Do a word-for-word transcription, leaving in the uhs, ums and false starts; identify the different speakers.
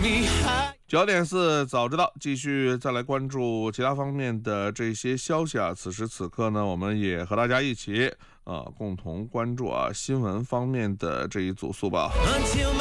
Speaker 1: 九点四早知道，继续再来关注其他方面的这些消息啊。此时此刻呢，我们也和大家一起啊，共同关注啊新闻方面的这一组速报。